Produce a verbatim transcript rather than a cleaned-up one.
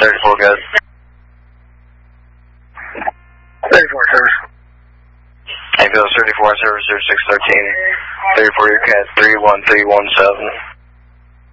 thirty-four, good. thirty-four, service. Ambulance thirty-four, service zero six thirteen. thirty-four, your cat three one three one seven.